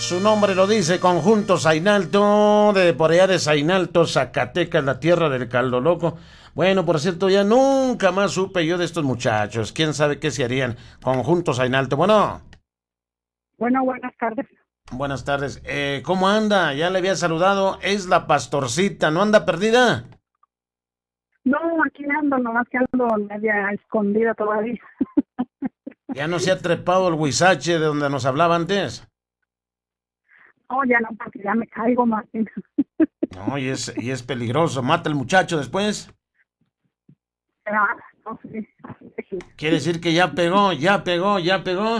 Su nombre lo dice, Conjunto Zainalto, de por allá de Zainalto, Zacatecas, la tierra del caldo loco. Bueno, por cierto, ya nunca más supe yo de estos muchachos. ¿Quién sabe qué se harían? Conjunto Zainalto. Bueno, Bueno, buenas tardes. buenas tardes. ¿Cómo anda? Ya le había saludado. Es la pastorcita, ¿no anda perdida? No, aquí ando, nomás que ando media escondida todavía. ¿Ya no se ha trepado el huizache de donde nos hablaba antes? No, ya no, porque ya me caigo, Martín. No, y es peligroso. Mata al muchacho después. Ah, no, sí, sí. Quiere decir que ya pegó, ya pegó, ya pegó.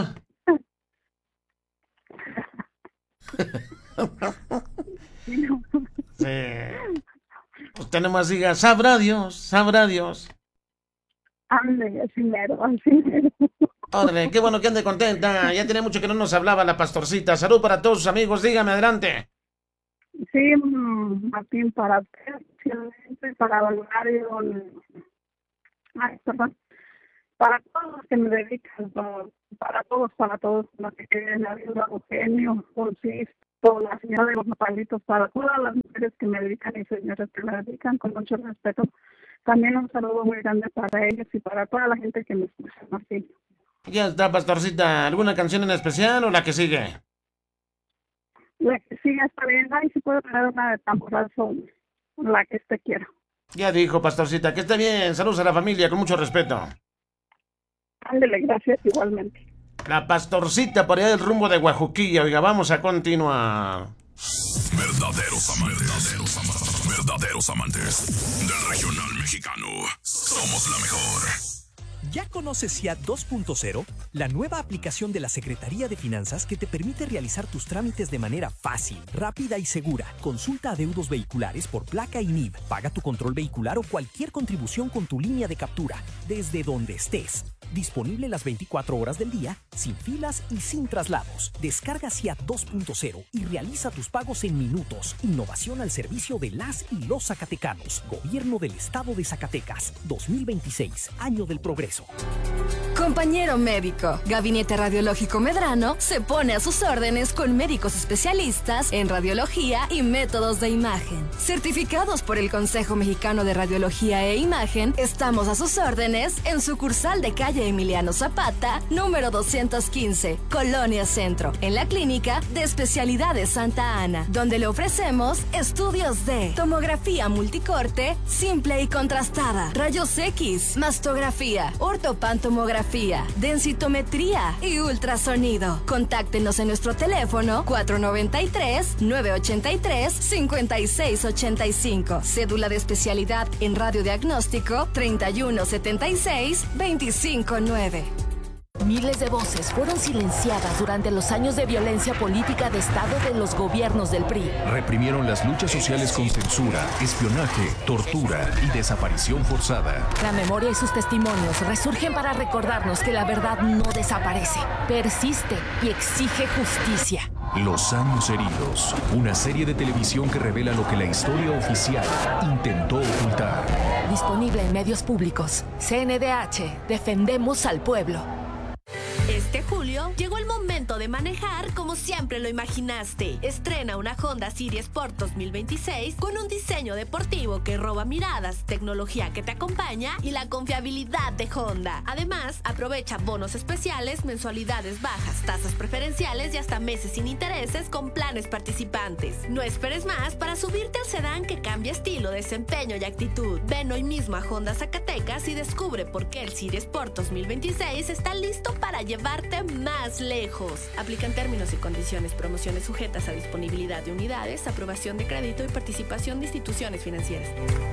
Sí. Usted nomás diga, sabrá Dios, sabrá Dios. Ande, así mero, así mero. Órale, qué bueno que ande contenta. Ya tiene mucho que no nos hablaba la pastorcita. Salud para todos sus amigos, dígame adelante. Sí, Martín, para usted, especialmente para Valorario, ay, perdón, para todos los que me dedican, para todos los que quieren la viuda Eugenio, Francisco, la señora de los nopalitos, para todas las mujeres que me dedican y señores que me dedican con mucho respeto. También un saludo muy grande para ellos y para toda la gente que me escucha, Martín. Ya está, pastorcita. ¿Alguna canción en especial o la que sigue? La que siga está bien, ay, si puedo poner una de tamborazo, la que usted quiera. Ya dijo, pastorcita, que esté bien. Saludos a la familia, con mucho respeto. Ándele, gracias igualmente. La pastorcita por allá del rumbo de Guajuquilla. Oiga, vamos a continuar. Verdaderos amantes del regional mexicano. Somos la mejor. ¿Ya conoces SIAT 2.0? La nueva aplicación de la Secretaría de Finanzas que te permite realizar tus trámites de manera fácil, rápida y segura. Consulta adeudos vehiculares por placa y NIV. Paga tu control vehicular o cualquier contribución con tu línea de captura, desde donde estés. Disponible las 24 horas del día, sin filas y sin traslados. Descarga SIAT 2.0 y realiza tus pagos en minutos. Innovación al servicio de las y los zacatecanos. Gobierno del Estado de Zacatecas. 2026, año del progreso. Compañero médico, Gabinete Radiológico Medrano se pone a sus órdenes con médicos especialistas en radiología y métodos de imagen. Certificados por el Consejo Mexicano de Radiología e Imagen, estamos a sus órdenes en sucursal de calle Emiliano Zapata, número 215, Colonia Centro, en la Clínica de Especialidades Santa Ana, donde le ofrecemos estudios de tomografía multicorte, simple y contrastada, rayos X, mastografía, ortopantomografía, densitometría y ultrasonido. Contáctenos en nuestro teléfono 493-983-5685. Cédula de especialidad en radiodiagnóstico 3176-259. Miles de voces fueron silenciadas durante los años de violencia política de Estado de los gobiernos del PRI. Reprimieron las luchas sociales con censura, espionaje, tortura y desaparición forzada. La memoria y sus testimonios resurgen para recordarnos que la verdad no desaparece, persiste y exige justicia. Los años heridos, una serie de televisión que revela lo que la historia oficial intentó ocultar. Disponible en medios públicos. CNDH, defendemos al pueblo. Este julio llegó el momento de manejar como siempre lo imaginaste. Estrena una Honda City Sport 2026 con un diseño deportivo que roba miradas, tecnología que te acompaña y la confiabilidad de Honda. Además, aprovecha bonos especiales, mensualidades bajas, tasas preferenciales y hasta meses sin intereses con planes participantes. No esperes más para subirte al sedán que cambia estilo, desempeño y actitud. Ven hoy mismo a Honda Zacatecas y descubre por qué el City Sport 2026 está listo para llevarte más lejos. Aplican términos y condiciones, promociones sujetas a disponibilidad de unidades, aprobación de crédito y participación de instituciones financieras.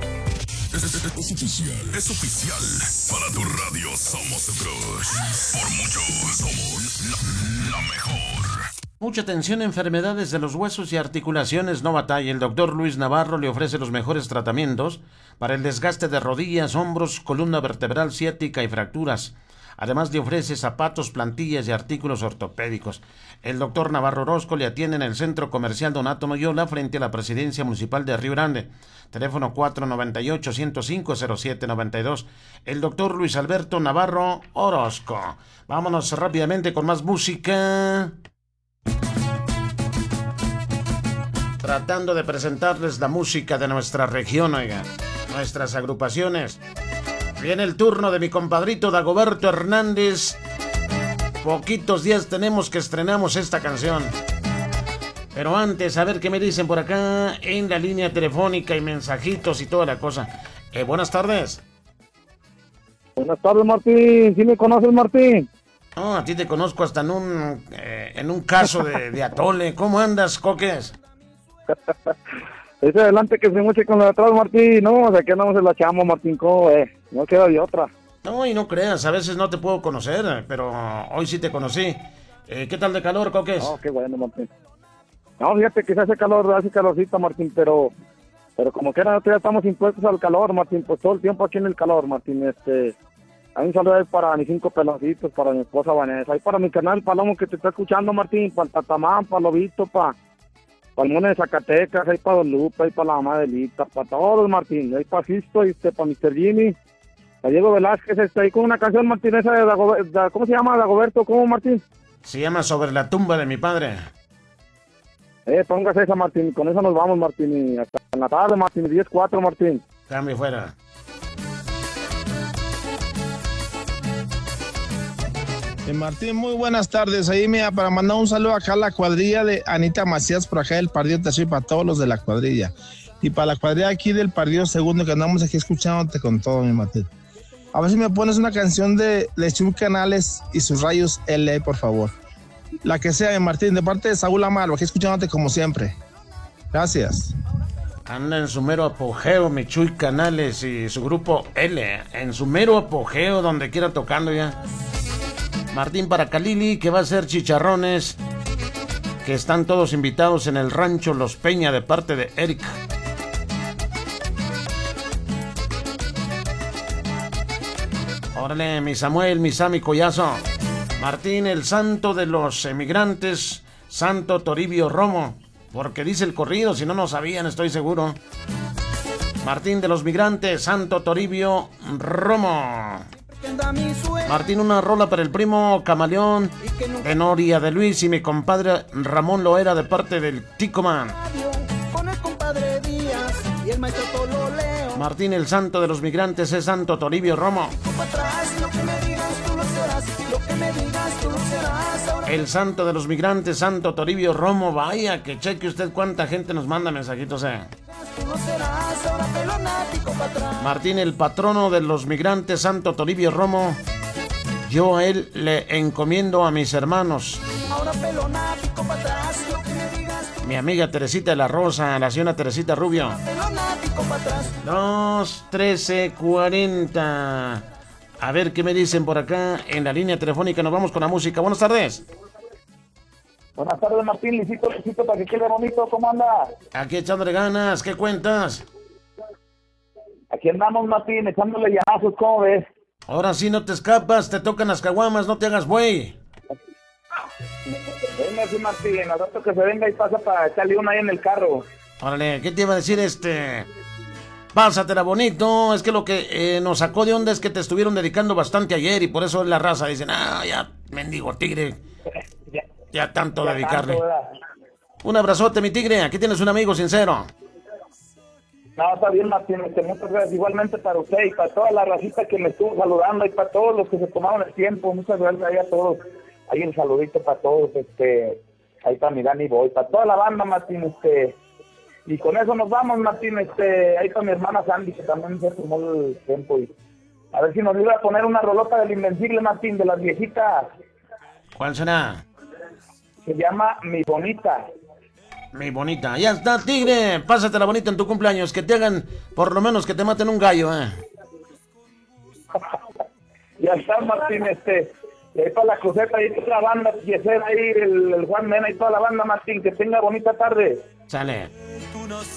Es oficial. Para tu radio somos tu crush. Por mucho somos la mejor. Mucha atención, enfermedades de los huesos y articulaciones, no batalla. El doctor Luis Navarro le ofrece los mejores tratamientos para el desgaste de rodillas, hombros, columna vertebral, ciática y fracturas. Además le ofrece zapatos, plantillas y artículos ortopédicos. El doctor Navarro Orozco le atiende en el Centro Comercial Donato Noyola frente a la Presidencia Municipal de Río Grande. Teléfono 498-105-0792. El doctor Luis Alberto Navarro Orozco. Vámonos rápidamente con más música. tratando de presentarles la música de nuestra región, oiga, nuestras agrupaciones. Viene el turno de mi compadrito Dagoberto Hernández. Poquitos días tenemos que estrenamos esta canción. Pero antes, a ver qué me dicen por acá en la línea telefónica y mensajitos y toda la cosa. Buenas tardes. Buenas tardes, Martín. ¿Sí me conoces, Martín? No, a ti te conozco hasta en un caso de atole. ¿Cómo andas, Coques? Ese adelante que se muche con lo de atrás, Martín. No, o sea, que andamos en la chamo, Martín. ¿Cómo no queda de otra? No, y no creas, a veces no te puedo conocer, pero hoy sí te conocí. ¿Qué tal de calor, Coques? No, qué bueno, Martín. No, fíjate que se hace calorcito, Martín, pero como que ya estamos impuestos al calor, Martín, pues todo el tiempo aquí en el calor, Martín. Hay un saludo ahí para mis 5 peloncitos, para mi esposa Vanessa, ahí para mi canal Palomo que te está escuchando, Martín, para el Tatamán, para Lobito, para el Mone de Zacatecas, ahí para Don Lupe, ahí para la mamá de Lita, para todos, Martín, ahí para Sisto, para Mr. Jimmy, para Diego Velázquez, ahí con una canción, Martín, esa de ¿cómo se llama? Dagoberto, ¿cómo, Martín? Se llama Sobre la tumba de mi padre. Póngase esa, Martín, con esa nos vamos, Martín, y hasta en la tarde, Martín, 10-4, Martín. Cambio fuera. Martín, muy buenas tardes. Ahí mira, para mandar un saludo acá a la cuadrilla de Anita Macías por acá del Partido Tercero y para todos los de la cuadrilla. Y para la cuadrilla aquí del Partido Segundo que andamos aquí escuchándote con todo, mi Martín. A ver si me pones una canción de Lechur Canales y sus rayos L, por favor. La que sea, mi Martín, de parte de Saúl Amaro, aquí escuchándote como siempre. Gracias. Anda en su mero apogeo, mi Chuy Canales y su grupo L, en su mero apogeo, donde quiera tocando ya. Martín para Calili, que va a hacer chicharrones, que están todos invitados en el rancho Los Peña de parte de Eric. Órale, mi Samuel, mi Sammy Collazo. Martín, el santo de los emigrantes, Santo Toribio Romo, porque dice el corrido, si no, no sabían, estoy seguro. Martín de los migrantes, Santo Toribio Romo. Martín, una rola para el primo Camaleón de Noria de Luis y mi compadre Ramón Loera de parte del Ticoman. Martín, el santo de los migrantes es Santo Toribio Romo. El santo de los migrantes, Santo Toribio Romo. Vaya, que cheque usted cuánta gente nos manda mensajitos, Martín, el patrono de los migrantes, Santo Toribio Romo. Yo a él le encomiendo a mis hermanos. Mi amiga Teresita de la Rosa, la señora Teresita Rubio. 2-13-40. A ver qué me dicen por acá en la línea telefónica. Nos vamos con la música. Buenas tardes. Buenas tardes, Martín. Licito, para que quede bonito. ¿Cómo anda? Aquí echándole ganas. ¿Qué cuentas? Aquí andamos, Martín, echándole llamazos. ¿Cómo ves? Ahora sí no te escapas. Te tocan las caguamas. No te hagas güey. Venga, sí, Martín. Al rato que se venga y pasa para echarle una ahí en el carro. Órale, ¿qué te iba a decir Pásatela bonito, es que lo que nos sacó de onda es que te estuvieron dedicando bastante ayer y por eso es la raza. Dicen, ya, mendigo tigre, ya tanto ya dedicarle. Tanto, un abrazote, mi tigre, aquí tienes un amigo sincero. No, está bien, Martín, muchas gracias. Igualmente para usted y para toda la racita que me estuvo saludando y para todos los que se tomaron el tiempo. Muchas gracias ahí a todos. Ahí un saludito para todos, ahí para mi Dani Boy, para toda la banda, Martín, y con eso nos vamos, Martín, ahí para mi hermana Sandy, que también se tomó el tiempo, y a ver si nos iba a poner una rolota del Invencible, Martín, de las viejitas. ¿Cuál será? Se llama Mi Bonita. Mi Bonita, ya está, tigre, pásatela bonita en tu cumpleaños, que te hagan, por lo menos que te maten un gallo, Ya está, Martín, y ahí para la cruceta, ahí toda la banda, Yeser, ahí el Juan Mena y toda la banda, Martín, que tenga bonita tarde. Sale.